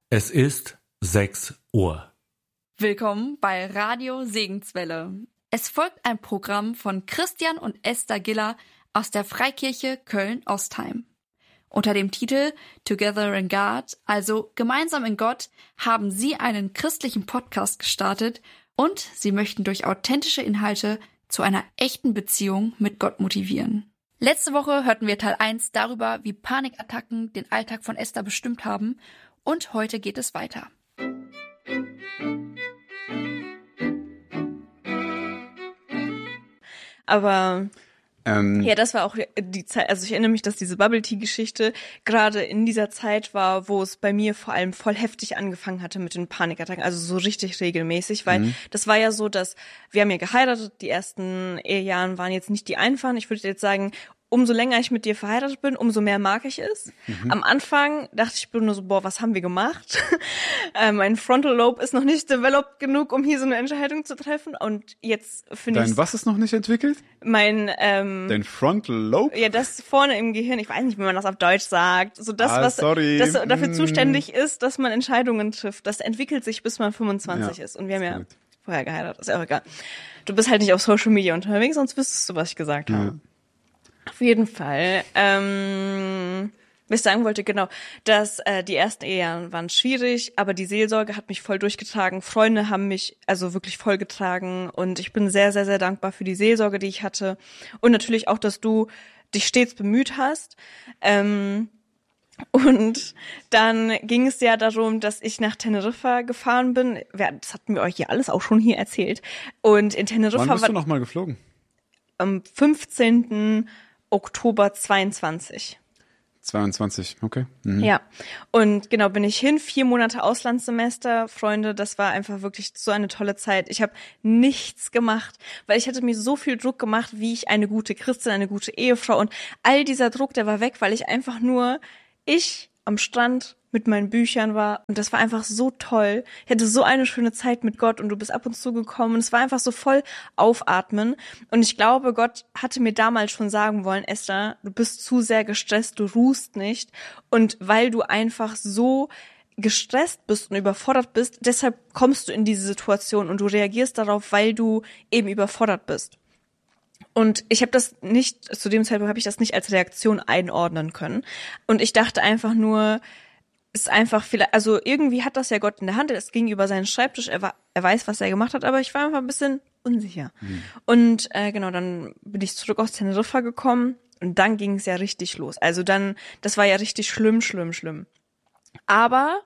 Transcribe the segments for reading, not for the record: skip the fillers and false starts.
Es ist 6 Uhr. Willkommen bei Radio Segenswelle. Es folgt ein Programm von Christian und Esther Giller aus der Freikirche Köln-Ostheim. Unter dem Titel Together in God, also Gemeinsam in Gott, haben sie einen christlichen Podcast gestartet und sie möchten durch authentische Inhalte zu einer echten Beziehung mit Gott motivieren. Letzte Woche hörten wir Teil 1 darüber, wie Panikattacken den Alltag von Esther bestimmt haben, und heute geht es weiter. Aber ja, das war auch die Zeit, also ich erinnere mich, dass diese Bubble-Tea-Geschichte gerade in dieser Zeit war, wo es bei mir vor allem voll heftig angefangen hatte mit den Panikattacken, also so richtig regelmäßig, weil das war ja so, dass wir haben ja geheiratet, die ersten Ehejahren waren jetzt nicht die einfachen, ich würde jetzt sagen, umso länger ich mit dir verheiratet bin, umso mehr mag ich es. Am Anfang dachte ich nur so, boah, was haben wir gemacht? Mein Frontal Lobe ist noch nicht developed genug, um hier so eine Entscheidung zu treffen. Und jetzt finde ich... Dein was ist noch nicht entwickelt? Dein Frontal Lobe? Ja, das vorne im Gehirn, ich weiß nicht, wie man das auf Deutsch sagt. So das, was das dafür zuständig ist, dass man Entscheidungen trifft. Das entwickelt sich, bis man 25 ist. Und wir haben ja vorher geheiratet, ist ja auch egal. Du bist halt nicht auf Social Media unterwegs, sonst wüsstest du, was ich gesagt habe. Auf jeden Fall. Was ich sagen wollte, genau, dass die ersten Ehen waren schwierig, aber die Seelsorge hat mich voll durchgetragen. Freunde haben mich also wirklich voll getragen und ich bin sehr, sehr, sehr dankbar für die Seelsorge, die ich hatte. Und natürlich auch, dass du dich stets bemüht hast. Und dann ging es ja darum, dass ich nach Teneriffa gefahren bin. Das hatten wir euch ja alles auch schon hier erzählt. Und in Teneriffa Wann bist du nochmal geflogen? Am 15. Oktober 22. 22, okay. Ja, und genau, bin ich hin, 4 Monate Auslandssemester, Freunde, das war einfach wirklich so eine tolle Zeit. Ich habe nichts gemacht, weil ich hatte mir so viel Druck gemacht, wie ich eine gute Christin, eine gute Ehefrau, und all dieser Druck, der war weg, weil ich einfach nur, am Strand mit meinen Büchern war, und das war einfach so toll. Ich hatte so eine schöne Zeit mit Gott und du bist ab und zu gekommen und es war einfach so voll aufatmen, und ich glaube, Gott hatte mir damals schon sagen wollen, Esther, du bist zu sehr gestresst, du ruhst nicht, und weil du einfach so gestresst bist und überfordert bist, deshalb kommst du in diese Situation und du reagierst darauf, weil du eben überfordert bist. Und ich habe das nicht, zu dem Zeitpunkt habe ich das nicht als Reaktion einordnen können, und ich dachte einfach nur, ist einfach vielleicht, also irgendwie hat das ja Gott in der Hand, es ging über seinen Schreibtisch, er weiß, was er gemacht hat, aber ich war einfach ein bisschen unsicher. Und genau, dann bin ich zurück aus Teneriffa gekommen und dann ging es ja richtig los. Also dann, das war ja richtig schlimm. Aber,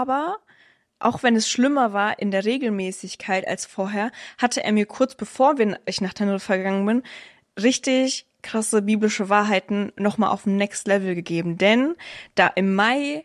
auch wenn es schlimmer war in der Regelmäßigkeit als vorher, hatte er mir kurz bevor ich nach Teneriffa gegangen bin, richtig krasse biblische Wahrheiten nochmal auf dem Next Level gegeben. Denn da im Mai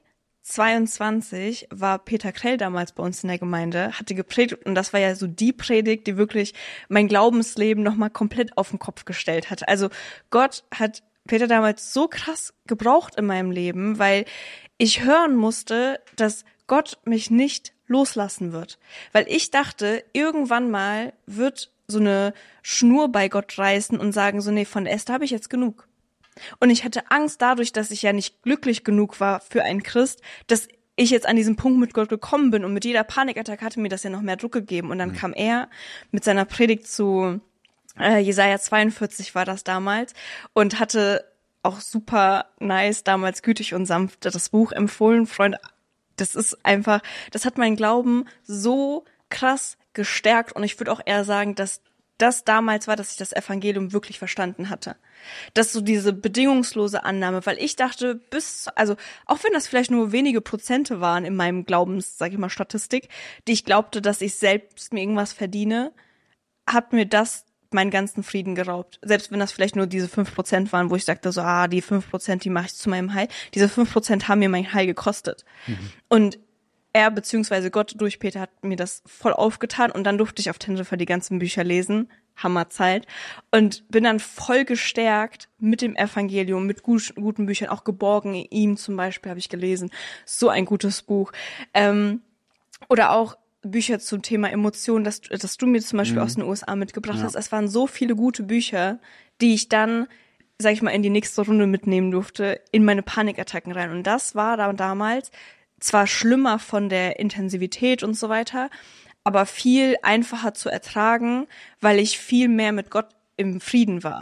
22 war Peter Krell damals bei uns in der Gemeinde, hatte gepredigt, und das war ja so die Predigt, die wirklich mein Glaubensleben nochmal komplett auf den Kopf gestellt hat. Also Gott hat Peter damals so krass gebraucht in meinem Leben, weil ich hören musste, dass Gott mich nicht loslassen wird. Weil ich dachte, irgendwann mal wird so eine Schnur bei Gott reißen und sagen so, nee, von der Esther habe ich jetzt genug. Und ich hatte Angst dadurch, dass ich ja nicht glücklich genug war für einen Christ, dass ich jetzt an diesem Punkt mit Gott gekommen bin, und mit jeder Panikattacke hatte mir das ja noch mehr Druck gegeben. Und dann kam er mit seiner Predigt zu Jesaja 42 war das damals, und hatte auch super nice, damals Gütig und sanft, das Buch empfohlen. Freunde, das ist einfach, das hat meinen Glauben so krass gestärkt, und ich würde auch eher sagen, dass das damals war, dass ich das Evangelium wirklich verstanden hatte. Dass so diese bedingungslose Annahme, weil ich dachte, also auch wenn das vielleicht nur wenige Prozente waren in meinem Glaubens, sag ich mal, Statistik, die ich glaubte, dass ich selbst mir irgendwas verdiene, hat mir das meinen ganzen Frieden geraubt. Selbst wenn das vielleicht nur diese 5% waren, wo ich sagte so, die 5%, die mache ich zu meinem Heil. Diese 5% haben mir mein Heil gekostet. Und er bzw. Gott durch Peter hat mir das voll aufgetan, und dann durfte ich auf Teneriffa die ganzen Bücher lesen. Hammerzeit. Und bin dann voll gestärkt mit dem Evangelium, mit guten Büchern, auch Geborgen in ihm zum Beispiel habe ich gelesen. So ein gutes Buch. Oder auch Bücher zum Thema Emotionen, dass du mir zum Beispiel aus den USA mitgebracht hast. Es waren so viele gute Bücher, die ich dann, sag ich mal, in die nächste Runde mitnehmen durfte, in meine Panikattacken rein. Und das war damals zwar schlimmer von der Intensivität und so weiter, aber viel einfacher zu ertragen, weil ich viel mehr mit Gott im Frieden war.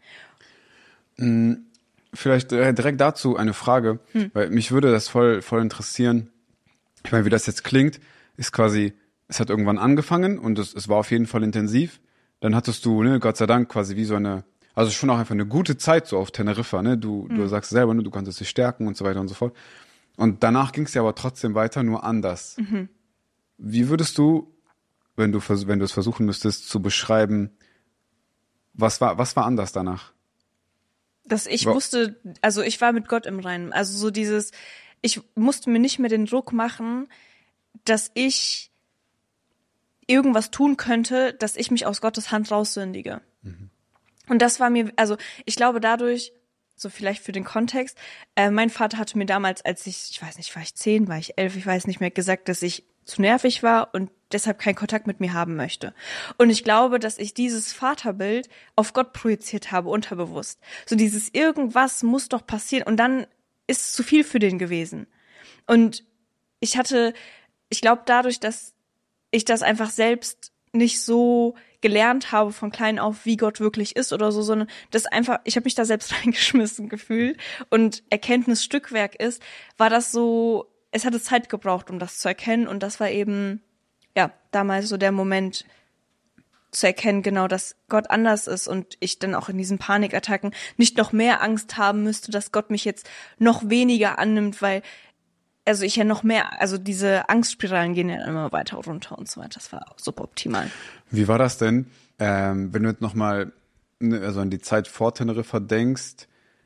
Vielleicht direkt dazu eine Frage, weil mich würde das voll interessieren. Ich meine, wie das jetzt klingt, ist quasi, es hat irgendwann angefangen und es war auf jeden Fall intensiv. Dann hattest du, ne, Gott sei Dank, quasi wie so eine, also schon auch einfach eine gute Zeit so auf Teneriffa, ne? Du sagst selber, ne, du konntest dich stärken und so weiter und so fort. Und danach ging es ja aber trotzdem weiter, nur anders. Wie würdest du, wenn du es versuchen müsstest, zu beschreiben, was war anders danach? Dass ich wusste, also ich war mit Gott im Reinen. Also so dieses, ich musste mir nicht mehr den Druck machen, dass ich irgendwas tun könnte, dass ich mich aus Gottes Hand raussündige. Und das war mir, also ich glaube dadurch, so vielleicht für den Kontext, mein Vater hatte mir damals, als ich weiß nicht, war ich 10, war ich 11, ich weiß nicht mehr, gesagt, dass ich zu nervig war und deshalb keinen Kontakt mit mir haben möchte. Und ich glaube, dass ich dieses Vaterbild auf Gott projiziert habe, unterbewusst. So dieses irgendwas muss doch passieren und dann ist es zu viel für den gewesen. Und ich glaube dadurch, dass ich das einfach selbst nicht so gelernt habe von klein auf, wie Gott wirklich ist oder so, sondern das einfach, ich habe mich da selbst reingeschmissen gefühlt und Erkenntnisstückwerk ist, war das so, es hatte Zeit gebraucht, um das zu erkennen und das war eben, ja, damals so der Moment zu erkennen, genau, dass Gott anders ist und ich dann auch in diesen Panikattacken nicht noch mehr Angst haben müsste, dass Gott mich jetzt noch weniger annimmt, weil also ich ja noch mehr, also diese Angstspiralen gehen ja immer weiter runter und so weiter. Das war auch super optimal. Wie war das denn, wenn du jetzt nochmal also an die Zeit vor Teneriffa denkst,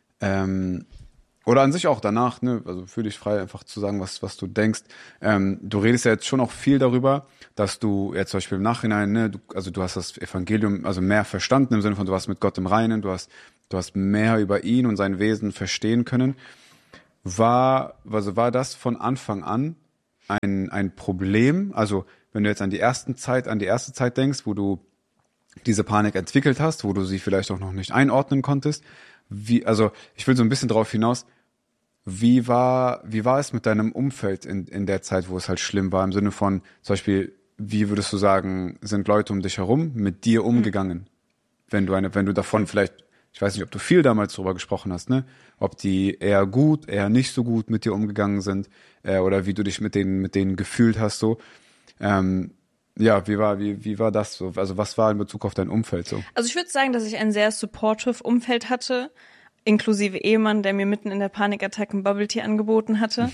oder an sich auch danach, ne, also fühl dich frei, einfach zu sagen, was du denkst. Du redest ja jetzt schon auch viel darüber, dass du jetzt zum Beispiel im Nachhinein, ne, du hast das Evangelium also mehr verstanden, im Sinne von, du warst mit Gott im Reinen, du hast mehr über ihn und sein Wesen verstehen können. War das von Anfang an ein Problem? Also wenn du jetzt an die erste Zeit denkst, wo du diese Panik entwickelt hast, wo du sie vielleicht auch noch nicht einordnen konntest, also ich will so ein bisschen darauf hinaus, wie war es mit deinem Umfeld in der Zeit, wo es halt schlimm war, im Sinne von zum Beispiel, wie würdest du sagen, sind Leute um dich herum mit dir umgegangen? Wenn du davon vielleicht, ich weiß nicht, ob du viel damals drüber gesprochen hast, ne? Ob die eher gut, eher nicht so gut mit dir umgegangen sind, oder wie du dich mit denen gefühlt hast, so. Ja, wie war das so? Also was war in Bezug auf dein Umfeld so? Also ich würde sagen, dass ich ein sehr supportive Umfeld hatte, inklusive Ehemann, der mir mitten in der Panikattacke ein Bubble Tea angeboten hatte.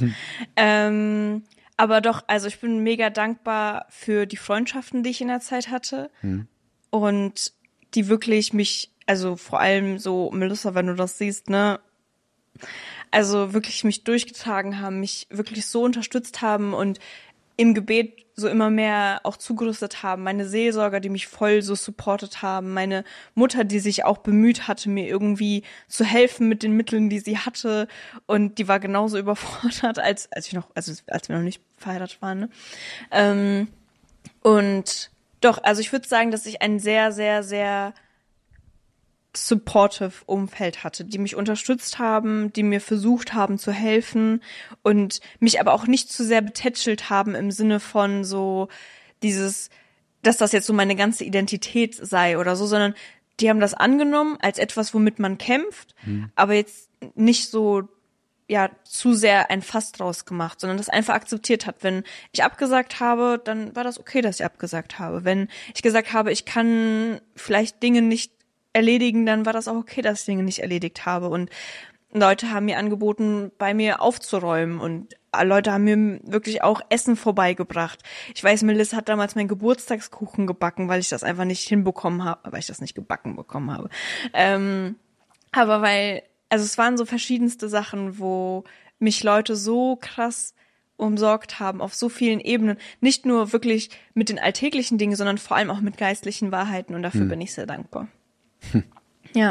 Aber doch, also ich bin mega dankbar für die Freundschaften, die ich in der Zeit hatte und die wirklich mich, also vor allem so, Melissa, wenn du das siehst, ne, also wirklich mich durchgetragen haben, mich wirklich so unterstützt haben und im Gebet so immer mehr auch zugerüstet haben, meine Seelsorger, die mich voll so supportet haben, meine Mutter, die sich auch bemüht hatte, mir irgendwie zu helfen mit den Mitteln, die sie hatte und die war genauso überfordert, als wir noch nicht verheiratet waren, ne? Und doch, also ich würde sagen, dass ich ein sehr, sehr, sehr supportive Umfeld hatte, die mich unterstützt haben, die mir versucht haben zu helfen und mich aber auch nicht zu sehr betätschelt haben im Sinne von so dieses, dass das jetzt so meine ganze Identität sei oder so, sondern die haben das angenommen als etwas, womit man kämpft, aber jetzt nicht so ja zu sehr ein Fass draus gemacht, sondern das einfach akzeptiert hat. Wenn ich abgesagt habe, dann war das okay, dass ich abgesagt habe. Wenn ich gesagt habe, ich kann vielleicht Dinge nicht erledigen, dann war das auch okay, dass ich Dinge nicht erledigt habe. Und Leute haben mir angeboten, bei mir aufzuräumen und Leute haben mir wirklich auch Essen vorbeigebracht. Ich weiß, Melissa hat damals meinen Geburtstagskuchen gebacken, weil ich das einfach nicht hinbekommen habe, weil ich das nicht gebacken bekommen habe. Aber also es waren so verschiedenste Sachen, wo mich Leute so krass umsorgt haben, auf so vielen Ebenen. Nicht nur wirklich mit den alltäglichen Dingen, sondern vor allem auch mit geistlichen Wahrheiten und dafür bin ich sehr dankbar. Ja.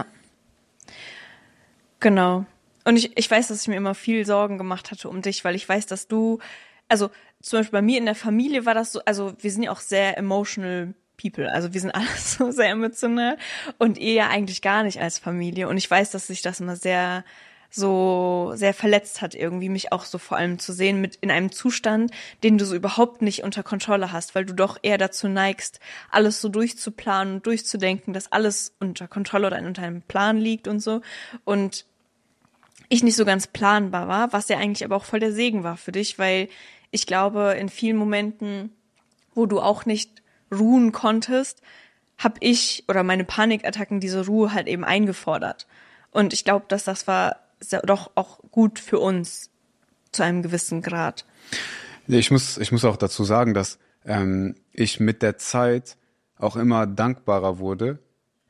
Genau. Und ich weiß, dass ich mir immer viel Sorgen gemacht hatte um dich, weil ich weiß, dass du, also zum Beispiel bei mir in der Familie war das so, also wir sind ja auch sehr emotional people, also wir sind alles so sehr emotional und ihr ja eigentlich gar nicht als Familie und ich weiß, dass sich das immer sehr so sehr verletzt hat irgendwie, mich auch so vor allem zu sehen mit in einem Zustand, den du so überhaupt nicht unter Kontrolle hast, weil du doch eher dazu neigst, alles so durchzuplanen und durchzudenken, dass alles unter Kontrolle oder unter einem Plan liegt und so. Und ich nicht so ganz planbar war, was ja eigentlich aber auch voll der Segen war für dich, weil ich glaube, in vielen Momenten, wo du auch nicht ruhen konntest, habe ich oder meine Panikattacken diese Ruhe halt eben eingefordert. Und ich glaube, dass das war doch auch gut für uns zu einem gewissen Grad. Ich muss auch dazu sagen, dass ich mit der Zeit auch immer dankbarer wurde,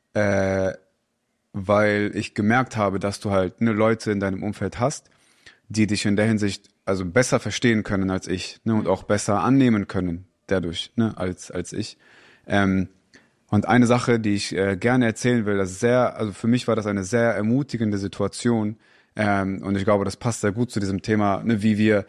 weil ich gemerkt habe, dass du halt Leute in deinem Umfeld hast, die dich in der Hinsicht also besser verstehen können als ich, und auch besser annehmen können dadurch, als ich. Und eine Sache, die ich gerne erzählen will, also für mich war das eine sehr ermutigende Situation, und ich glaube, das passt sehr gut zu diesem Thema, wie wir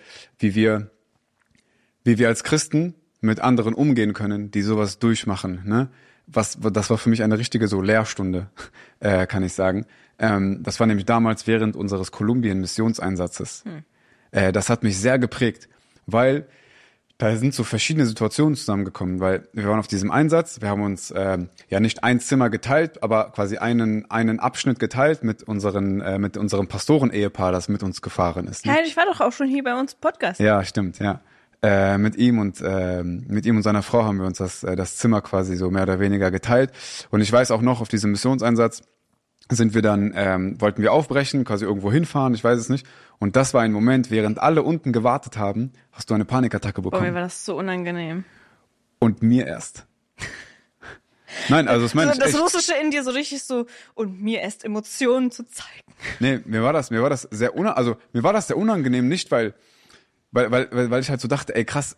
als Christen mit anderen umgehen können, die sowas durchmachen, das war für mich eine richtige so Lehrstunde, kann ich sagen. Das war nämlich damals während unseres Kolumbien-Missionseinsatzes. Das hat mich sehr geprägt, weil da sind so verschiedene Situationen zusammengekommen, weil wir waren auf diesem Einsatz, wir haben uns nicht ein Zimmer geteilt, aber quasi einen Abschnitt geteilt mit unserem Pastoren-Ehepaar, das mit uns gefahren ist. Ja, ich war doch auch schon hier bei uns im Podcast. Ja, stimmt, ja. Mit ihm und seiner Frau haben wir uns das Zimmer quasi so mehr oder weniger geteilt. Und ich weiß auch noch, auf diesem Missionseinsatz sind wir dann, wollten wir aufbrechen, quasi irgendwo hinfahren, ich weiß es nicht. Und das war ein Moment, während alle unten gewartet haben, hast du eine Panikattacke bekommen. Boah, mir war das so unangenehm. Und mir erst. Nein, also das meine ich das echt. Russische in dir so richtig so, und mir erst Emotionen zu zeigen. Nee, mir war das sehr unangenehm, nicht weil ich halt so dachte, ey krass,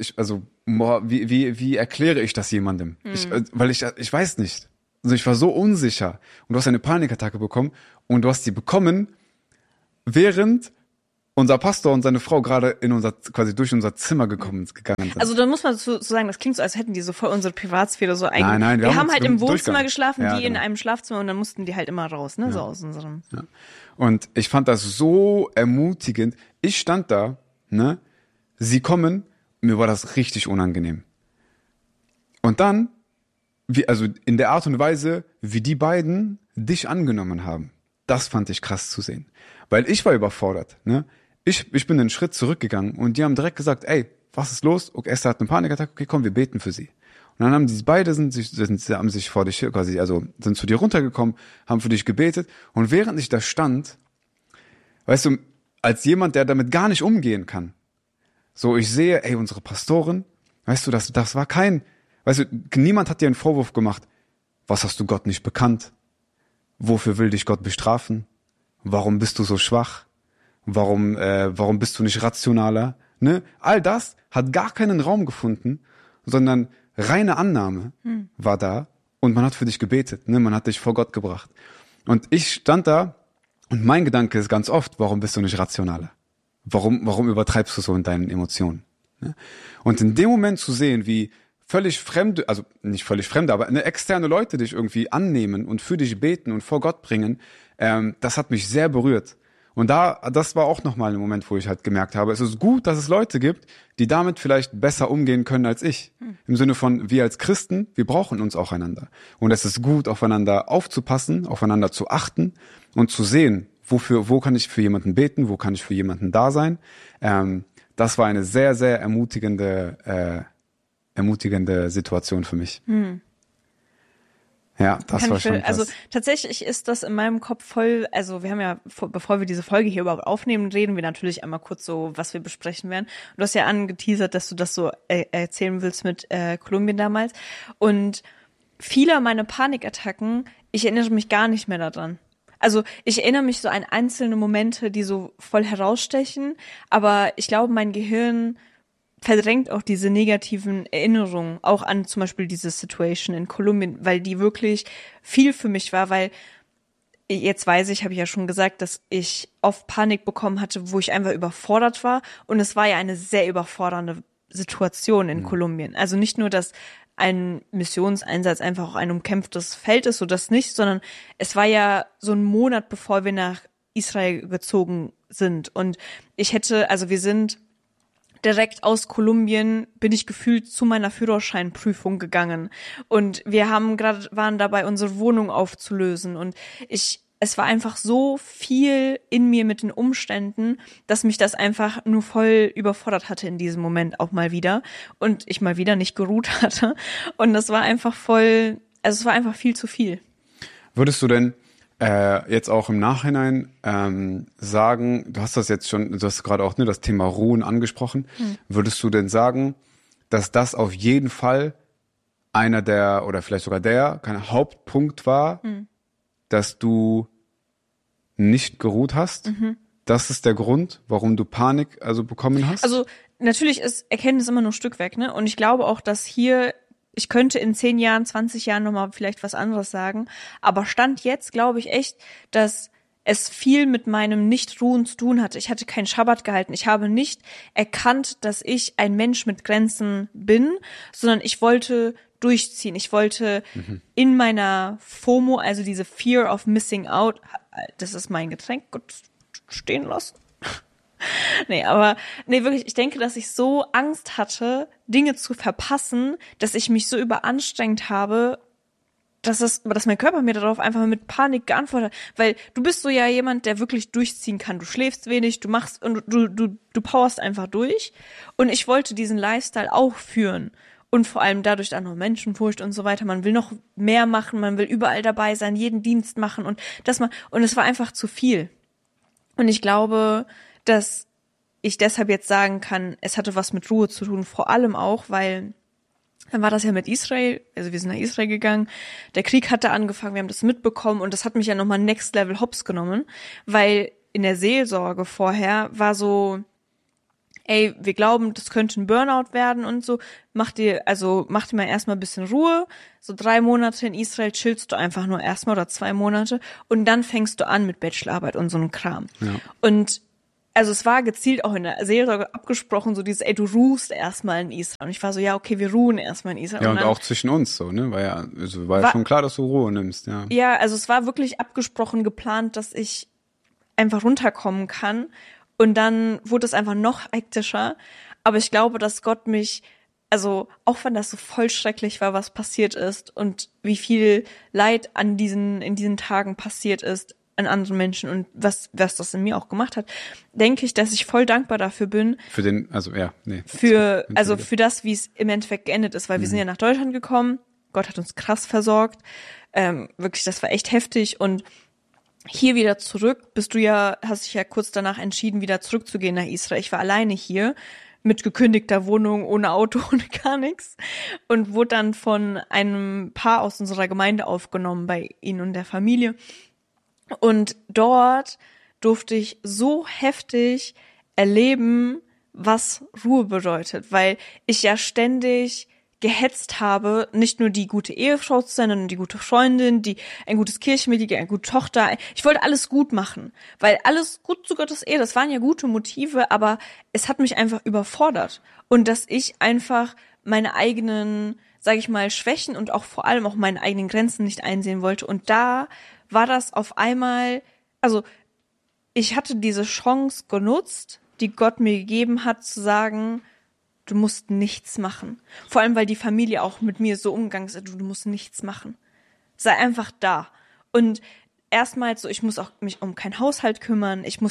wie erkläre ich das jemandem? Ich weiß nicht. Also ich war so unsicher und du hast eine Panikattacke bekommen und du hast die bekommen, während unser Pastor und seine Frau gerade quasi durch unser Zimmer gegangen sind. Also da muss man so sagen, das klingt so, als hätten die so voll unsere Privatsphäre so eigentlich. Nein, wir haben halt im Wohnzimmer Durchgang geschlafen, ja, die in genau. einem Schlafzimmer und dann mussten die halt immer raus, so aus unserem. Ja. Und ich fand das so ermutigend. Ich stand da, sie kommen, mir war das richtig unangenehm. Und dann, also in der Art und Weise, wie die beiden dich angenommen haben, das fand ich krass zu sehen. Weil ich war überfordert, Ich bin einen Schritt zurückgegangen und die haben direkt gesagt, ey, was ist los? Okay, Esther hat eine Panikattacke, okay, komm, wir beten für sie. Und dann haben die beide sind sich vor dich quasi, also sind zu dir runtergekommen, haben für dich gebetet. Und während ich da stand, weißt du, als jemand, der damit gar nicht umgehen kann, so ich sehe, ey, unsere Pastorin, weißt du, das war niemand hat dir einen Vorwurf gemacht. Was hast du Gott nicht bekannt? Wofür will dich Gott bestrafen? Warum bist du so schwach? Warum bist du nicht rationaler? All das hat gar keinen Raum gefunden, sondern reine Annahme war da und man hat für dich gebetet, man hat dich vor Gott gebracht. Und ich stand da und mein Gedanke ist ganz oft, warum bist du nicht rationaler? Warum übertreibst du so in deinen Emotionen? Und in dem Moment zu sehen, wie völlig fremde, also nicht völlig fremde, aber externe Leute dich irgendwie annehmen und für dich beten und vor Gott bringen, das hat mich sehr berührt. Und das war auch nochmal ein Moment, wo ich halt gemerkt habe, es ist gut, dass es Leute gibt, die damit vielleicht besser umgehen können als ich. Im Sinne von, wir als Christen, wir brauchen uns auch einander. Und es ist gut, aufeinander aufzupassen, aufeinander zu achten und zu sehen, wo kann ich für jemanden beten, wo kann ich für jemanden da sein. Das war eine sehr, sehr ermutigende Situation für mich. Ja, das war schon krass. Also tatsächlich ist das in meinem Kopf voll, also wir haben ja, bevor wir diese Folge hier überhaupt aufnehmen, reden wir natürlich einmal kurz so, was wir besprechen werden. Und du hast ja angeteasert, dass du das so erzählen willst mit Kolumbien damals. Und viele meiner Panikattacken, ich erinnere mich gar nicht mehr daran. Also ich erinnere mich so an einzelne Momente, die so voll herausstechen, aber ich glaube, mein Gehirn verdrängt auch diese negativen Erinnerungen, auch an zum Beispiel diese Situation in Kolumbien, weil die wirklich viel für mich war, weil jetzt weiß ich, habe ich ja schon gesagt, dass ich oft Panik bekommen hatte, wo ich einfach überfordert war und es war ja eine sehr überfordernde Situation in Kolumbien. Also nicht nur, dass ein Missionseinsatz einfach auch ein umkämpftes Feld ist, so das nicht, sondern es war ja so ein Monat, bevor wir nach Israel gezogen sind. Und wir sind direkt aus Kolumbien, bin ich gefühlt zu meiner Führerscheinprüfung gegangen. Und wir waren dabei, unsere Wohnung aufzulösen. Und es war einfach so viel in mir mit den Umständen, dass mich das einfach nur voll überfordert hatte in diesem Moment auch mal wieder. Und ich mal wieder nicht geruht hatte. Und das war einfach es war einfach viel zu viel. Würdest du denn jetzt auch im Nachhinein sagen, du hast gerade auch das Thema Ruhen angesprochen, würdest du denn sagen, dass das auf jeden Fall einer oder vielleicht sogar kein Hauptpunkt war, dass du nicht geruht hast? Das ist der Grund, warum du Panik bekommen hast? Also natürlich ist Erkenntnis immer nur ein Stück weg, ne? Und ich glaube auch, dass ich könnte in 10 Jahren, 20 Jahren nochmal vielleicht was anderes sagen, aber Stand jetzt glaube ich echt, dass es viel mit meinem Nicht-Ruhen zu tun hatte. Ich hatte keinen Schabbat gehalten. Ich habe nicht erkannt, dass ich ein Mensch mit Grenzen bin, sondern ich wollte durchziehen. Ich wollte in meiner FOMO, also diese Fear of Missing Out, das ist mein Getränk, gut stehen lassen. Nee, wirklich, ich denke, dass ich so Angst hatte, Dinge zu verpassen, dass ich mich so überanstrengt habe, dass mein Körper mir darauf einfach mit Panik geantwortet hat. Weil du bist so ja jemand, der wirklich durchziehen kann. Du schläfst wenig, du machst und du powerst einfach durch. Und ich wollte diesen Lifestyle auch führen. Und vor allem dadurch dann noch Menschenfurcht und so weiter. Man will noch mehr machen, man will überall dabei sein, jeden Dienst machen und es war einfach zu viel. Und ich glaube, dass ich deshalb jetzt sagen kann, es hatte was mit Ruhe zu tun, vor allem auch, weil dann war das ja mit Israel, also wir sind nach Israel gegangen, der Krieg hatte angefangen, wir haben das mitbekommen und das hat mich ja nochmal next level hops genommen, weil in der Seelsorge vorher war so, ey, wir glauben, das könnte ein Burnout werden und so, mach dir mal erstmal ein bisschen Ruhe, so 3 Monate in Israel chillst du einfach nur erstmal oder 2 Monate und dann fängst du an mit Bachelorarbeit und so einem Kram. Ja. Und also es war gezielt auch in der Seelsorge abgesprochen, so dieses, ey, du ruhst erstmal in Israel. Und ich war so, ja, okay, wir ruhen erstmal in Israel. Ja, und dann, auch zwischen uns so, ne? War ja schon klar, dass du Ruhe nimmst, ja. Ja, also es war wirklich abgesprochen, geplant, dass ich einfach runterkommen kann. Und dann wurde es einfach noch hektischer. Aber ich glaube, dass Gott mich, also auch wenn das so voll schrecklich war, was passiert ist und wie viel Leid in diesen Tagen passiert ist, an anderen Menschen und was das in mir auch gemacht hat, denke ich, dass ich voll dankbar dafür bin. Für das, wie es im Endeffekt geendet ist, weil wir sind ja nach Deutschland gekommen, Gott hat uns krass versorgt, wirklich, das war echt heftig und hier wieder zurück, hast dich ja kurz danach entschieden, wieder zurückzugehen nach Israel. Ich war alleine hier, mit gekündigter Wohnung, ohne Auto, ohne gar nichts und wurde dann von einem Paar aus unserer Gemeinde aufgenommen bei ihnen und der Familie. Und dort durfte ich so heftig erleben, was Ruhe bedeutet, weil ich ja ständig gehetzt habe, nicht nur die gute Ehefrau zu sein, sondern die gute Freundin, ein gutes Kirchenmitglied, eine gute Tochter. Ich wollte alles gut machen, weil alles gut zu Gottes Ehe, das waren ja gute Motive, aber es hat mich einfach überfordert. Und dass ich einfach meine eigenen, sage ich mal, Schwächen und auch vor allem auch meine eigenen Grenzen nicht einsehen wollte. Und da war das auf einmal, also ich hatte diese Chance genutzt, die Gott mir gegeben hat, zu sagen, du musst nichts machen. Vor allem, weil die Familie auch mit mir so umgegangen ist, du musst nichts machen. Sei einfach da. Und erstmals so, ich muss auch mich um keinen Haushalt kümmern, ich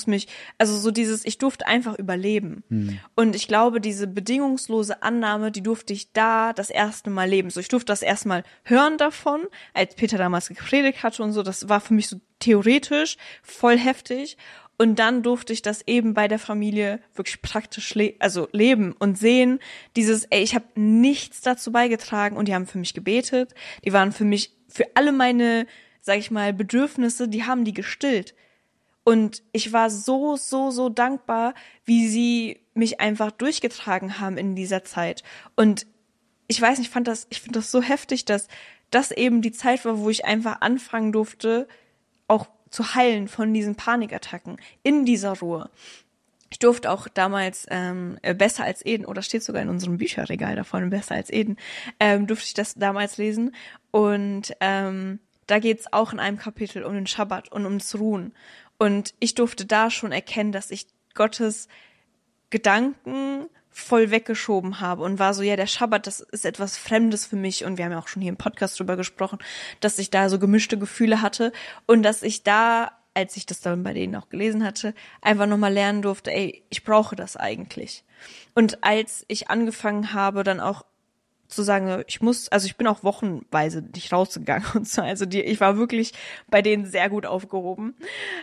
durfte einfach überleben. Und ich glaube, diese bedingungslose Annahme, die durfte ich da das erste Mal leben. So, ich durfte das erstmal hören davon, als Peter damals gepredigt hatte und so, das war für mich so theoretisch voll heftig. Und dann durfte ich das eben bei der Familie wirklich praktisch leben und sehen, ich habe nichts dazu beigetragen und die haben für mich gebetet, die waren für alle meine, sag ich mal, Bedürfnisse, die haben die gestillt. Und ich war so, so, so dankbar, wie sie mich einfach durchgetragen haben in dieser Zeit. Und ich weiß nicht, ich finde das so heftig, dass das eben die Zeit war, wo ich einfach anfangen durfte, auch zu heilen von diesen Panikattacken in dieser Ruhe. Ich durfte auch damals Besser als Eden, oder steht sogar in unserem Bücherregal da vorne, Besser als Eden, durfte ich das damals lesen. Und da geht's auch in einem Kapitel um den Schabbat und ums Ruhen. Und ich durfte da schon erkennen, dass ich Gottes Gedanken voll weggeschoben habe und war so, ja, der Schabbat, das ist etwas Fremdes für mich, und wir haben ja auch schon hier im Podcast drüber gesprochen, dass ich da so gemischte Gefühle hatte und dass ich da, als ich das dann bei denen auch gelesen hatte, einfach nochmal lernen durfte, ey, ich brauche das eigentlich. Und als ich angefangen habe, dann auch zu sagen, ich bin auch wochenweise nicht rausgegangen und so, also ich war wirklich bei denen sehr gut aufgehoben,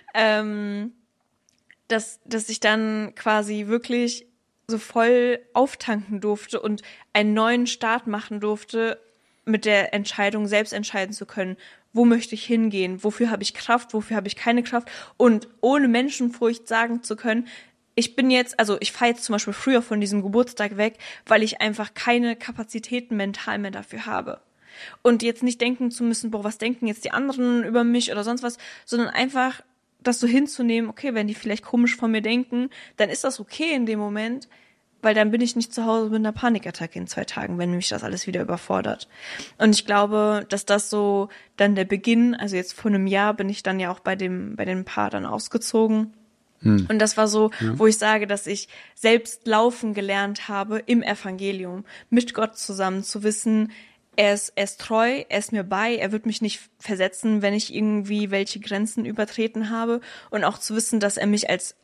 dass ich dann quasi wirklich so voll auftanken durfte und einen neuen Start machen durfte, mit der Entscheidung selbst entscheiden zu können, wo möchte ich hingehen, wofür habe ich Kraft, wofür habe ich keine Kraft, und ohne Menschenfurcht sagen zu können, ich fahre jetzt zum Beispiel früher von diesem Geburtstag weg, weil ich einfach keine Kapazitäten mental mehr dafür habe. Und jetzt nicht denken zu müssen, boah, was denken jetzt die anderen über mich oder sonst was, sondern einfach das so hinzunehmen, okay, wenn die vielleicht komisch von mir denken, dann ist das okay in dem Moment, weil dann bin ich nicht zu Hause mit einer Panikattacke in 2 Tagen, wenn mich das alles wieder überfordert. Und ich glaube, dass das so dann der Beginn, also jetzt vor einem Jahr bin ich dann ja auch bei dem Paar dann ausgezogen. Und das war so, wo ich sage, dass ich selbst laufen gelernt habe im Evangelium, mit Gott zusammen, zu wissen, er ist treu, er ist mir bei, er wird mich nicht versetzen, wenn ich irgendwie welche Grenzen übertreten habe, und auch zu wissen, dass er mich als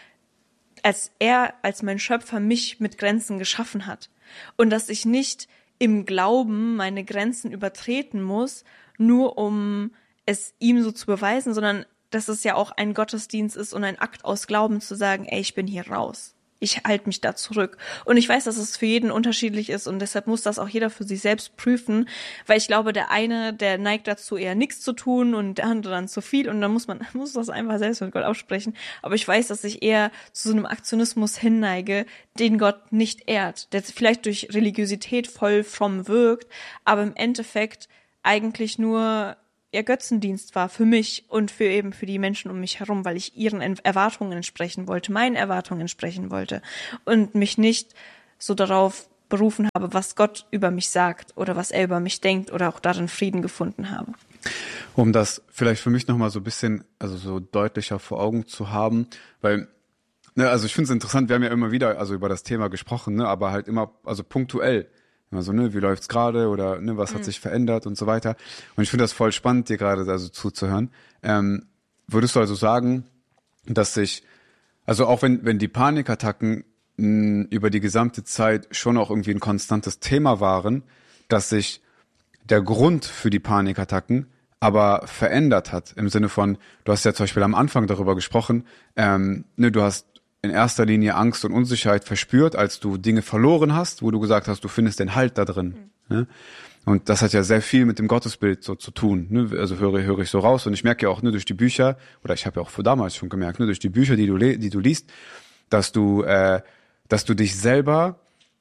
mein Schöpfer mich mit Grenzen geschaffen hat, und dass ich nicht im Glauben meine Grenzen übertreten muss, nur um es ihm so zu beweisen, sondern dass es ja auch ein Gottesdienst ist und ein Akt aus Glauben zu sagen, ey, ich bin hier raus. Ich halte mich da zurück. Und ich weiß, dass es für jeden unterschiedlich ist, und deshalb muss das auch jeder für sich selbst prüfen, weil ich glaube, der eine, der neigt dazu, eher nichts zu tun, und der andere dann zu viel, und dann muss das einfach selbst mit Gott absprechen. Aber ich weiß, dass ich eher zu so einem Aktionismus hinneige, den Gott nicht ehrt, der vielleicht durch Religiosität voll fromm wirkt, aber im Endeffekt eigentlich nur Götzendienst war für mich und für die Menschen um mich herum, weil ich ihren Erwartungen entsprechen wollte, meinen Erwartungen entsprechen wollte und mich nicht so darauf berufen habe, was Gott über mich sagt oder was er über mich denkt, oder auch darin Frieden gefunden habe. Um das vielleicht für mich nochmal so ein bisschen, also so deutlicher vor Augen zu haben, weil, ne, also ich finde es interessant, wir haben ja immer wieder also über das Thema gesprochen, ne, aber halt immer, also punktuell. Immer so, ne, wie läuft's gerade, oder ne, was hat sich verändert und so weiter. Und ich finde das voll spannend, dir gerade also zuzuhören. Würdest du also sagen, dass sich, also auch wenn die Panikattacken über die gesamte Zeit schon auch irgendwie ein konstantes Thema waren, dass sich der Grund für die Panikattacken aber verändert hat, im Sinne von, du hast ja zum Beispiel am Anfang darüber gesprochen, ne, du hast in erster Linie Angst und Unsicherheit verspürt, als du Dinge verloren hast, wo du gesagt hast, du findest den Halt da drin. Ne? Und das hat ja sehr viel mit dem Gottesbild so zu tun. Ne? Also höre ich so raus. Und ich merke ja auch, ne, durch die Bücher, oder ich habe ja auch damals schon gemerkt, ne, durch die Bücher, die du liest, dass du dich selber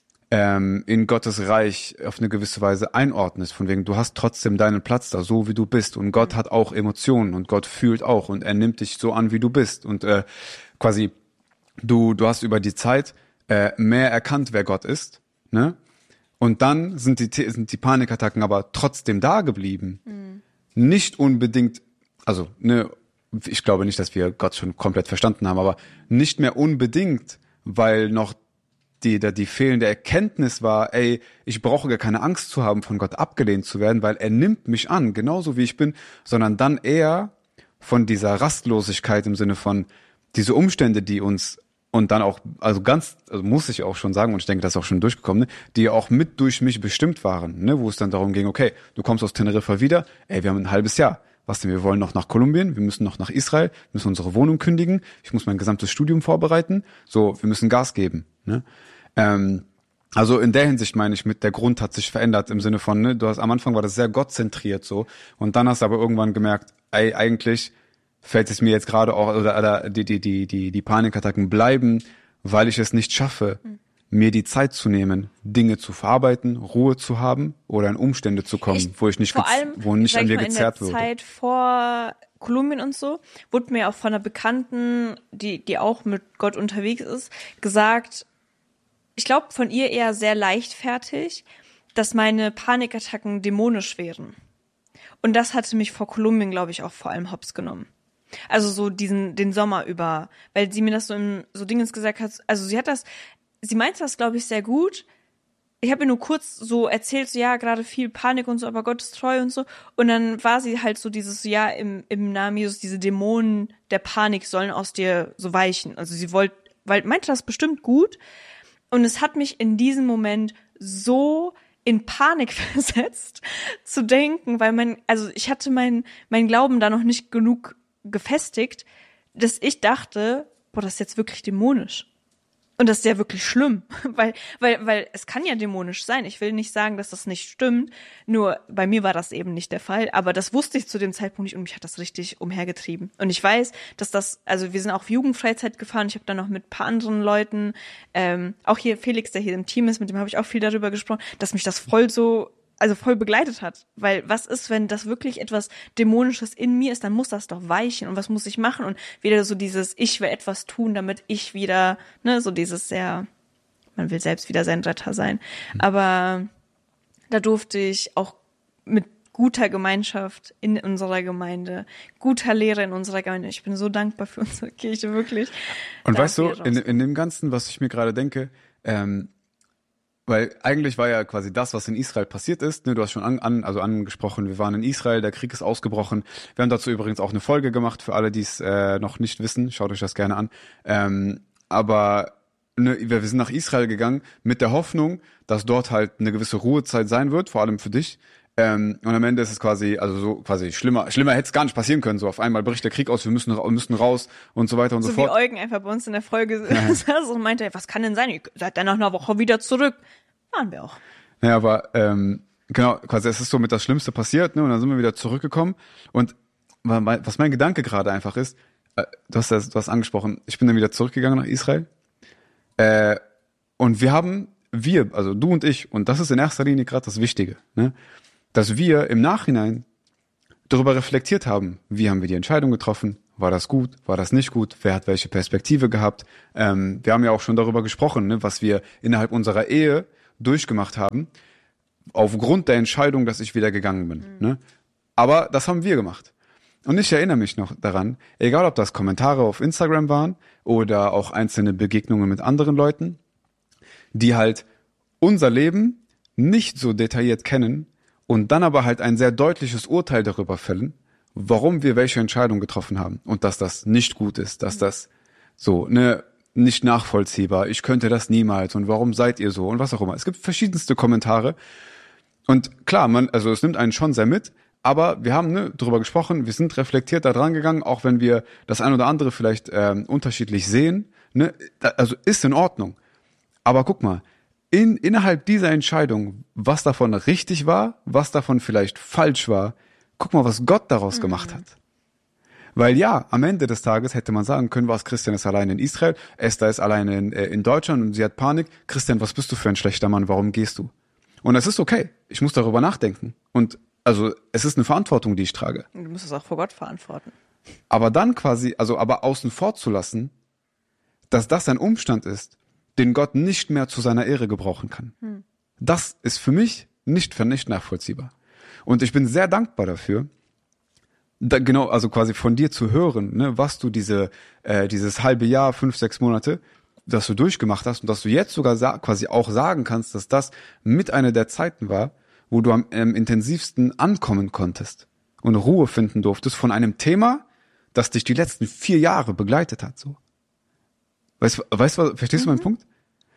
in Gottes Reich auf eine gewisse Weise einordnest. Von wegen, du hast trotzdem deinen Platz da, so wie du bist. Und Gott hat auch Emotionen, und Gott fühlt auch, und er nimmt dich so an, wie du bist. Und quasi Du hast über die Zeit mehr erkannt, wer Gott ist, ne? Und dann sind die Panikattacken aber trotzdem da geblieben. Nicht unbedingt, also ne, ich glaube nicht, dass wir Gott schon komplett verstanden haben, aber nicht mehr unbedingt, weil noch die fehlende Erkenntnis war, ey, ich brauche gar keine Angst zu haben, von Gott abgelehnt zu werden, weil er nimmt mich an, genauso wie ich bin, sondern dann eher von dieser Rastlosigkeit im Sinne von diese Umstände, die uns und dann auch, also muss ich auch schon sagen, und ich denke, das ist auch schon durchgekommen, ne, die auch mit durch mich bestimmt waren, ne, wo es dann darum ging, okay, du kommst aus Teneriffa wieder, ey, wir haben ein halbes Jahr. Was denn, wir wollen noch nach Kolumbien, wir müssen noch nach Israel, müssen unsere Wohnung kündigen, ich muss mein gesamtes Studium vorbereiten, so, wir müssen Gas geben, ne. Also in der Hinsicht meine ich, mit der Grund hat sich verändert im Sinne von, ne, am Anfang war das sehr gottzentriert so, und dann hast du aber irgendwann gemerkt, ey, eigentlich fällt es mir jetzt gerade auch, oder die Panikattacken bleiben, weil ich es nicht schaffe, mir die Zeit zu nehmen, Dinge zu verarbeiten, Ruhe zu haben oder in Umstände zu kommen, wo nicht an mir gezerrt wird. In der Zeit vor Kolumbien und so wurde mir auch von einer Bekannten, die auch mit Gott unterwegs ist, gesagt, ich glaube von ihr eher sehr leichtfertig, dass meine Panikattacken dämonisch wären. Und das hatte mich vor Kolumbien, glaube ich, auch vor allem hops genommen. Also so den Sommer über, weil sie mir das so Dingens gesagt hat, also sie meinte das, glaube ich, sehr gut. Ich habe ihr nur kurz so erzählt, so ja, gerade viel Panik und so, aber Gott ist treu und so. Und dann war sie halt so dieses, ja, im Namen Jesus, diese Dämonen der Panik sollen aus dir so weichen. Also sie meinte das bestimmt gut. Und es hat mich in diesem Moment so in Panik versetzt, zu denken, weil ich hatte mein Glauben da noch nicht genug gefestigt, dass ich dachte, boah, das ist jetzt wirklich dämonisch. Und das ist ja wirklich schlimm, weil es kann ja dämonisch sein. Ich will nicht sagen, dass das nicht stimmt, nur bei mir war das eben nicht der Fall, aber das wusste ich zu dem Zeitpunkt nicht und mich hat das richtig umhergetrieben. Und ich weiß, dass also wir sind auch Jugendfreizeit gefahren, ich habe dann noch mit ein paar anderen Leuten, auch hier Felix, der hier im Team ist, mit dem habe ich auch viel darüber gesprochen, dass mich das voll begleitet hat. Weil was ist, wenn das wirklich etwas Dämonisches in mir ist, dann muss das doch weichen. Und was muss ich machen? Und wieder so dieses, ich will etwas tun, damit ich wieder, ne, so dieses sehr, man will selbst wieder sein Retter sein. Aber da durfte ich auch mit guter Gemeinschaft in unserer Gemeinde, guter Lehre in unserer Gemeinde. Ich bin so dankbar für unsere Kirche, wirklich. Und weißt du, in dem Ganzen, was ich mir gerade denke, weil eigentlich war ja quasi das, was in Israel passiert ist, ne, du hast schon angesprochen, wir waren in Israel, der Krieg ist ausgebrochen. Wir haben dazu übrigens auch eine Folge gemacht, für alle, die es noch nicht wissen, schaut euch das gerne an. Aber ne, wir sind nach Israel gegangen mit der Hoffnung, dass dort halt eine gewisse Ruhezeit sein wird, vor allem für dich. Und am Ende ist es quasi schlimmer hätte es gar nicht passieren können. So auf einmal bricht der Krieg aus, wir müssen raus und so weiter und so fort. So wie Eugen einfach bei uns in der Folge saß und meinte, was kann denn sein? Ihr seid dann nach einer Woche wieder zurück. Waren wir auch. Naja, aber genau, quasi es ist so mit das Schlimmste passiert, ne? Und dann sind wir wieder zurückgekommen. Und was mein Gedanke gerade einfach ist, du hast angesprochen, ich bin dann wieder zurückgegangen nach Israel. Und also du und ich, und das ist in erster Linie gerade das Wichtige, ne? Dass wir im Nachhinein darüber reflektiert haben, wie haben wir die Entscheidung getroffen, war das gut, war das nicht gut, wer hat welche Perspektive gehabt. Wir haben ja auch schon darüber gesprochen, ne, was wir innerhalb unserer Ehe durchgemacht haben, aufgrund der Entscheidung, dass ich wieder gegangen bin. Ne? Aber das haben wir gemacht. Und ich erinnere mich noch daran, egal ob das Kommentare auf Instagram waren oder auch einzelne Begegnungen mit anderen Leuten, die halt unser Leben nicht so detailliert kennen, und dann aber halt ein sehr deutliches Urteil darüber fällen, warum wir welche Entscheidung getroffen haben und dass das nicht gut ist, dass das so, ne, nicht nachvollziehbar, ich könnte das niemals und warum seid ihr so und was auch immer. Es gibt verschiedenste Kommentare und klar, also es nimmt einen schon sehr mit, aber wir haben darüber gesprochen, wir sind reflektiert da dran gegangen, auch wenn wir das ein oder andere vielleicht unterschiedlich sehen, ne, also ist in Ordnung. Aber guck mal, innerhalb dieser Entscheidung, was davon richtig war, was davon vielleicht falsch war, guck mal, was Gott daraus gemacht hat. Weil ja, am Ende des Tages hätte man sagen können, was Christian ist alleine in Israel, Esther ist alleine in Deutschland und sie hat Panik. Christian, was bist du für ein schlechter Mann, warum gehst du? Und es ist okay, ich muss darüber nachdenken. Und also es ist eine Verantwortung, die ich trage. Du musst es auch vor Gott verantworten. Aber dann aber außen vor zu lassen, dass das ein Umstand ist, den Gott nicht mehr zu seiner Ehre gebrauchen kann. Das ist für mich nicht nachvollziehbar. Und ich bin sehr dankbar dafür, genau, also quasi von dir zu hören, ne, was du dieses halbe Jahr, 5-6 Monate, dass du durchgemacht hast und dass du jetzt sogar quasi auch sagen kannst, dass das mit einer der Zeiten war, wo du am intensivsten ankommen konntest und Ruhe finden durftest von einem Thema, das dich die letzten 4 Jahre begleitet hat, so. Weißt du, verstehst du meinen Punkt?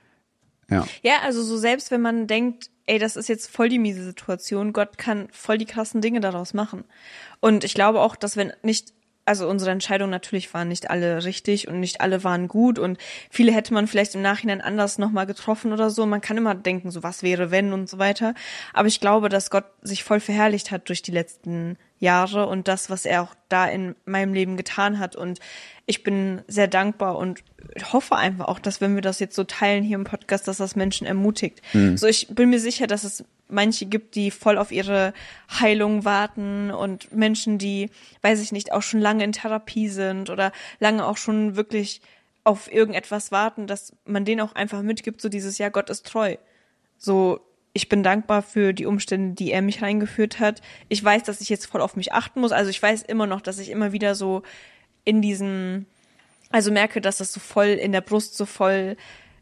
Ja. Ja, also so selbst wenn man denkt, ey, das ist jetzt voll die miese Situation, Gott kann voll die krassen Dinge daraus machen. Und ich glaube auch, dass also unsere Entscheidungen natürlich waren nicht alle richtig und nicht alle waren gut und viele hätte man vielleicht im Nachhinein anders nochmal getroffen oder so. Man kann immer denken, so was wäre, wenn und so weiter. Aber ich glaube, dass Gott sich voll verherrlicht hat durch die letzten Jahre und das, was er auch da in meinem Leben getan hat. Und ich bin sehr dankbar und hoffe einfach auch, dass wenn wir das jetzt so teilen hier im Podcast, dass das Menschen ermutigt. So, ich bin mir sicher, dass es manche gibt, die voll auf ihre Heilung warten und Menschen, die, weiß ich nicht, auch schon lange in Therapie sind oder lange auch schon wirklich auf irgendetwas warten, dass man denen auch einfach mitgibt, so dieses, ja, Gott ist treu. So, ich bin dankbar für die Umstände, die er mich reingeführt hat. Ich weiß, dass ich jetzt voll auf mich achten muss. Also ich weiß immer noch, dass ich immer wieder so in diesem, also merke, dass es so voll in der Brust, so voll,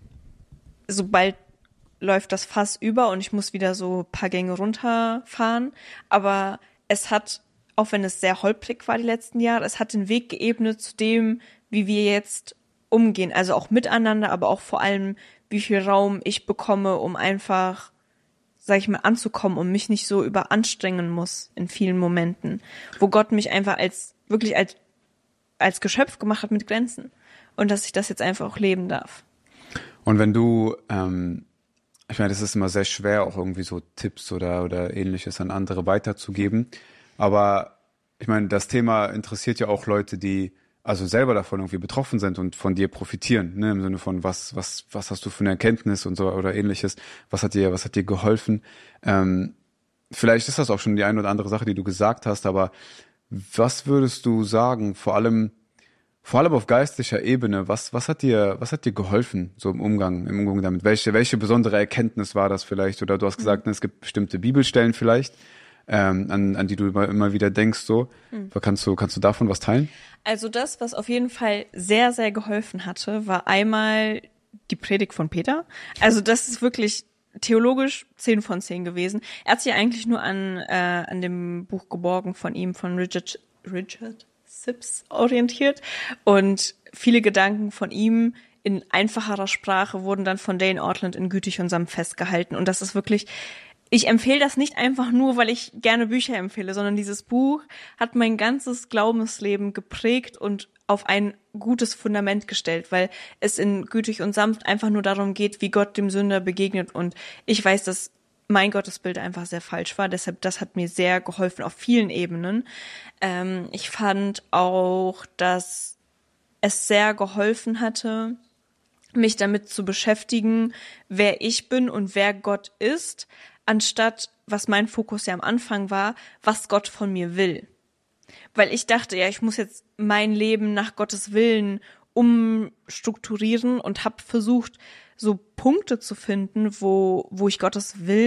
sobald läuft das Fass über und ich muss wieder so ein paar Gänge runterfahren. Aber es hat, auch wenn es sehr holprig war die letzten Jahre, es hat den Weg geebnet zu dem, wie wir jetzt umgehen. Also auch miteinander, aber auch vor allem, wie viel Raum ich bekomme, um einfach, sag ich mal, anzukommen und mich nicht so überanstrengen muss in vielen Momenten. Wo Gott mich einfach wirklich als Geschöpf gemacht hat mit Grenzen. Und dass ich das jetzt einfach auch leben darf. Und wenn du, ich meine, das ist immer sehr schwer, auch irgendwie so Tipps oder Ähnliches an andere weiterzugeben. Aber ich meine, das Thema interessiert ja auch Leute, die also selber davon irgendwie betroffen sind und von dir profitieren, ne? Im Sinne von was hast du für eine Erkenntnis und so oder Ähnliches. Was hat dir geholfen? Vielleicht ist das auch schon die eine oder andere Sache, die du gesagt hast, aber was würdest du sagen, vor allem auf geistlicher Ebene, was hat dir geholfen, so im Umgang damit? Welche besondere Erkenntnis war das vielleicht? Oder du hast gesagt, ne, es gibt bestimmte Bibelstellen vielleicht, an die du immer wieder denkst, so. Kannst du davon was teilen? Also das, was auf jeden Fall sehr, sehr geholfen hatte, war einmal die Predigt von Peter. Also das ist wirklich theologisch 10 von 10 gewesen. Er hat sich eigentlich nur an dem Buch Geborgen von ihm, von Richard Sibbes orientiert. Und viele Gedanken von ihm in einfacherer Sprache wurden dann von Dane Ortland in Gütig und Sanft festgehalten. Und das ist wirklich, ich empfehle das nicht einfach nur, weil ich gerne Bücher empfehle, sondern dieses Buch hat mein ganzes Glaubensleben geprägt und auf ein gutes Fundament gestellt, weil es in Gütig und Sanft einfach nur darum geht, wie Gott dem Sünder begegnet. Und ich weiß, dass mein Gottesbild einfach sehr falsch war. Deshalb, das hat mir sehr geholfen auf vielen Ebenen. Ich fand auch, dass es sehr geholfen hatte, mich damit zu beschäftigen, wer ich bin und wer Gott ist, anstatt, was mein Fokus ja am Anfang war, was Gott von mir will. Weil ich dachte, ja, ich muss jetzt mein Leben nach Gottes Willen umstrukturieren und habe versucht, so Punkte zu finden, wo ich Gottes Willen